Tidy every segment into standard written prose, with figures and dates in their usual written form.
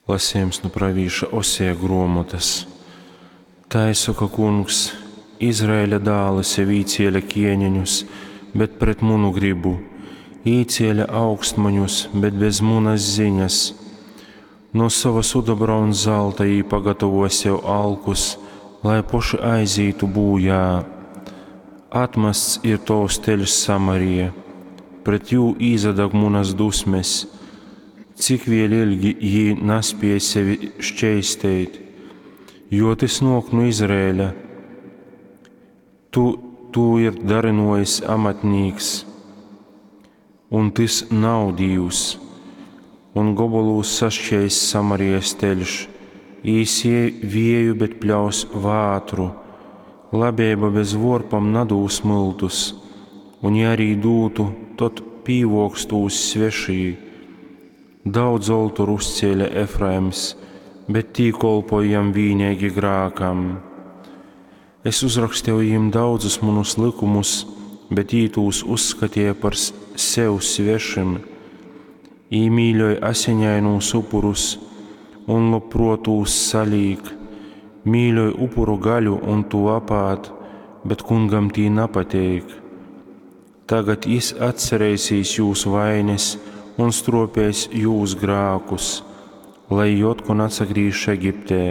Lasījums no pravīša Osija grāmatas. Tā saka kungs, Izraēļa dāli sev īcēla ķieņeņus, bet pret munu gribu, īcēla augstmaņus, bet bez munas ziņas. No sava sudobra un zelta jī pagatavo sev alkus, lai poši aizītu būjā. Atmests ir tos teļš Samarija, pret jū īzadag munas dusmes, cik vēl ilgi jī naspēja sevi šķeistēt, jo tas nok no Izraēļa. Tu ir darinojis amatnīgs, un tas nav Dievs, un gobolūs sašķējis Samarijas teļš, īsie vieju, bet pļaus vātru, labība bez vorpam nadūs multus, un ja arī dūtu, tad pīvokstūs svešī. Daudz olturu uzcēla Efraims, bet tī kolpojam vīnēgi grākam. Es uzrakstīju jiem daudzus manus likumus, bet jī tūs uzskatīja par sev svešim. Jī mīļoja asiņainūs upurus un labprotūs salīk, mīļoja upuru gaļu un to apāt, bet kungam tī napateik. Tagad jis atcerēsīs jūsu vainas un stropēs jūs grākus, lai jotkun atsagrīž Egiptē.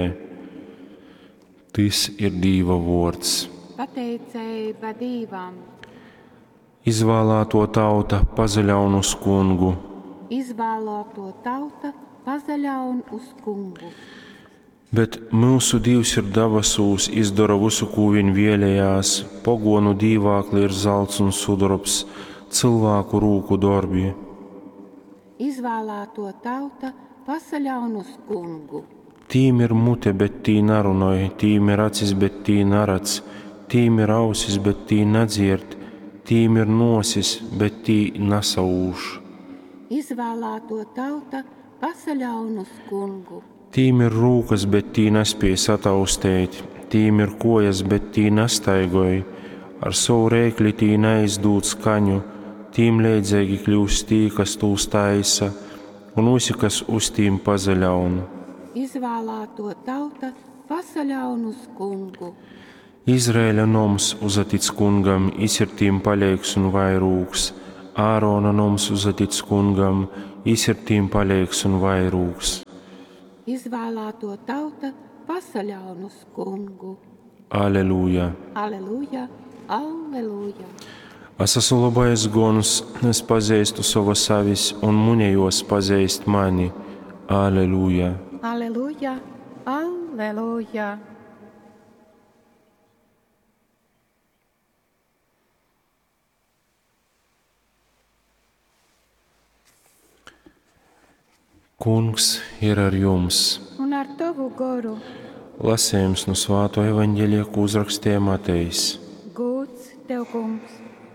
Tas ir Dieva vārds. Pateicība Dievam. Izvēlēto tauta pazaļaun uz kungu. Izvēlēto tauta pazaļaun uz kungu. Bet mūsu Dievs ir dabasūs, izdara visu, ko viņ vēlējās. Pogonu dīvākli ir zelts un sudrabs, cilvēku rūku darbi. Izvēlēto tauta pazaļaun uz kungu. Tīm ir mute, bet tī narunoj, tīm ir acis, bet tī naradz, tīm ir ausis, bet tī nadzird, tīm ir nosis, bet tī nasauž. Izvēlēto tauta pazaļaun uz kungu. Tīm ir rūkas, bet tī nespēj sataustēt, tīm ir kojas, bet tī nastaigoj, ar savu rēkli tī neizdūt skaņu, tīm leidzēgi kļūst tī, kas tūs taisa, un visi, kas uz tīm pazaļaun. Izvēlēto tauta pazaļaun uz kungu. Izraēļa noms uzatic kungam, izsirtīm paļeiks un vairūks, Ārona noms uzatic kungam, izsirtīm paļeiks un vairūks. Izvēlēto tauta pazaļaun uz kungu. Aleluja! Aleluja! Aleluja! Es esmu labais gons, es pazīstu savas savis un munējos pazīst mani. Aleluja! Aleluja! Aleluja! Kungs ir ar jums. Un ar tavu garu. Lasījums no Svēto evaņģēlija, ko uzrakstīja Matejs. Gods tev, kungs.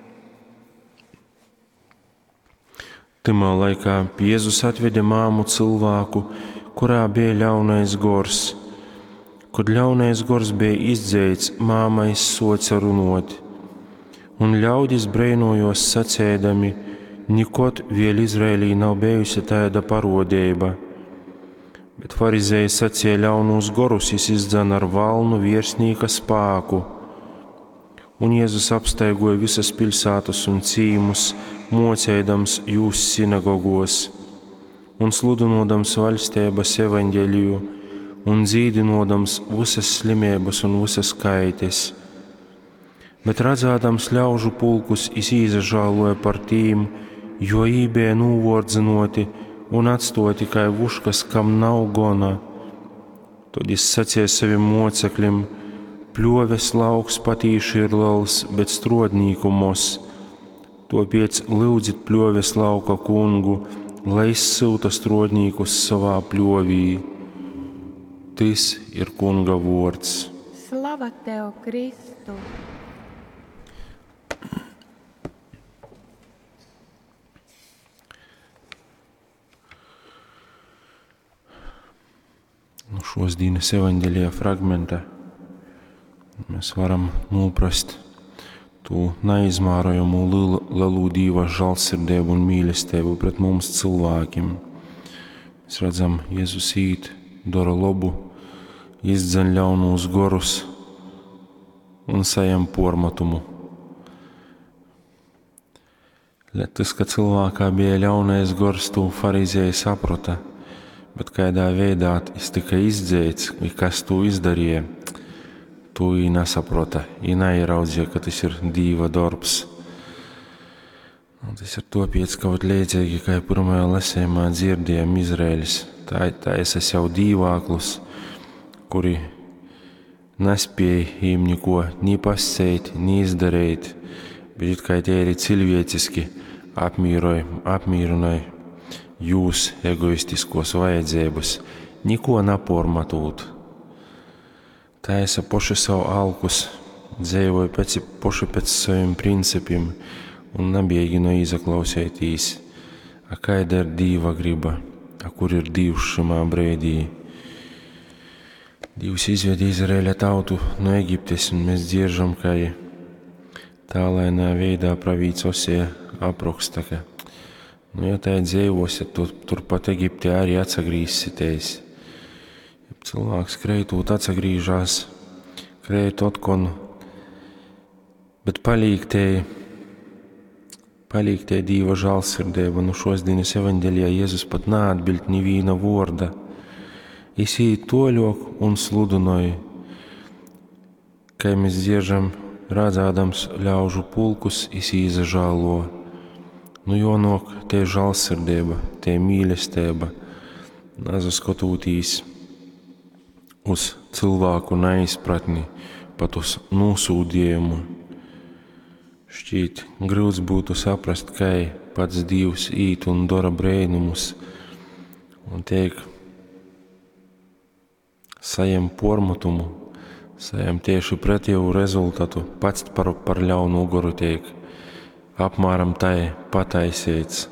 Timā laikā Jēzus atveda māmu cilvēku, kurā bija ļaunais gors. Kad ļaunais gors bija izdzēits, māmai soca runot. Un ļaudis breinojos sacēdami, nikot vēl Izraēlī nav bijusi tāda parodība. Bet farizēji sacīja ļaunus gorus, izdzen ar valnu virsnīka spēku. Un Jēzus apstaigoja visas pilsētas un cīmus, mocēdams jūs sinagogos un sludinodams valstības evaņģēliju un dzīdinodams visas slimības un visas kaites. Bet redzēdams ļaužu pulkus, izžāloja par tīm, jo bija nūvordzinoti un atstoti kā vuškas, kam nav gona. Tad es sacīju saviem mocekļiem, pļoves lauks patīši ir liels, bet strodnīku mos. Tāpēc lūdzit pļoves lauka kungu, lai izsilta strodnīkus savā pļovī. Tas ir kunga vārds. Slava tev, Kristu! No šos dienas evaņģēlijā fragmenta mēs varam noprast to neizmērojamu lielu Dieva žēlsirdību un mīlestību pret mums cilvēkiem. Mēs redzam, Jēzus īt, dara labu, izdzeļ ļaunos gorus un sajam pormatumu. Tas, ka cilvēkā bija ļaunais gors, to farizēji saprota, bet kādā veidā tas tika izdzēts, kas to izdarīja, to viņi nesaprota. Viņi neieraudzīja, ka tas ir Dieva darbs. Un tas ir tāpēc, ka līdzīgi, kā pirmajā lasījumā dzirdējām Izraēļus, tā esas jau dīvāklus, kuri nespēja viņiem neko ni pasēt, ni izdarīt, bet kā tie ir cilvēciski apmierināja jūs egoistiskos vajadzības, neko nepormatot. Tā esa poši savu alkus, dzīvoja poši pēc saviem principiem un nebēgina izaklausētīs, kāda ir Dieva griba, kur ir Dievs šimā brīdī. Dievs izved Izraēļa tautu no Eģiptes, un mēs dzirdzam, ka tālainā veidā pravīts Osija apraksta, ka ja tā dzīvosiet, turpat Eģiptē arī atsagrīsieties. Cilvēks kreitot atsagrīžās, kreitot atkon, bet palīk te Dieva žēlsirdība. Nu šodienas evaņģēlijā Jēzus pat neatbild neviena vārda. Es īt toļok un sludināju, kā mēs dzirdzam, redzādams ļaužu pulkus, es izažālo. Nu jonok te žēlsirdība, te mīlestība, nesaskatūtīs uz cilvēku neizpratni, pat uz nosūdījumu. Šķīt, grūts būtu saprast, kā pats Dievs īt un dara brēnumus un teik, sajam pormatumu, sajam tieši pretēju rezultātu, pats par ļaunu ugoru teik, apmēram tai pataisīts.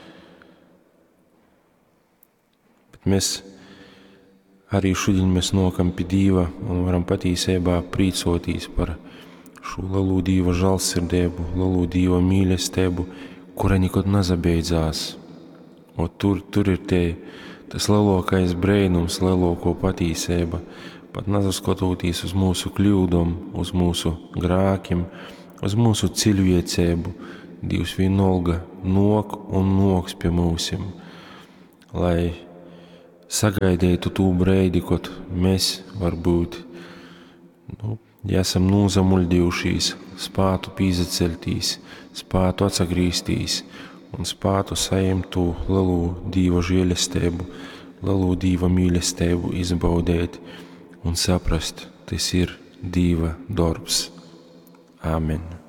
Bet mēs arī šodien mēs nokam pie Dieva un varam patīsībā prīcoties par šo lielu Dieva žēlsirdību, lielu Dieva mīlestību, kura nekad nezabeidzās. Un tur ir tas lielākais brēnums, lielāko patīsība, pat nesaskatoties uz mūsu kļūdām, uz mūsu grākiem, uz mūsu cilvēcību. Dievs vienalga nok un noks pie mūsim, lai sagaidītu tū breidi, kad mēs varbūt ja esam nozamuļdījušies, spātu pīzaceļtīs, spātu atsagrīstīs un spātu sajimt tū lielu Dieva žēlestību, lielu Dieva mīlestību izbaudēt un saprast, tas ir Dieva darbs. Āmen.